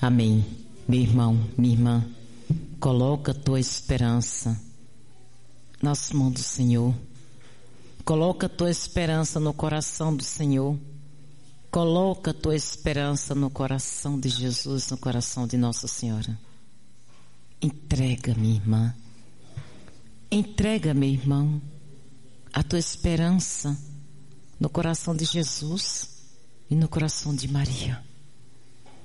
Amém. Meu irmão, minha irmã, coloca a tua esperança nas mãos do Senhor. Coloca a tua esperança no coração do Senhor. Coloca a tua esperança no coração de Jesus, no coração de Nossa Senhora. Entrega, minha irmã. Entrega, meu irmão, a tua esperança no coração de Jesus e no coração de Maria.